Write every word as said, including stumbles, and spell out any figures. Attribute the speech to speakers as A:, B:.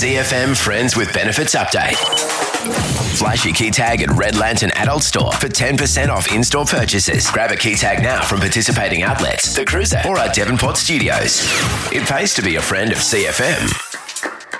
A: C F M Friends with Benefits Update. Flash your key tag at Red Lantern Adult Store for ten percent off in-store purchases. Grab a key tag now from participating outlets, The Cruiser or our Devonport studios. It pays to be a friend of C F M.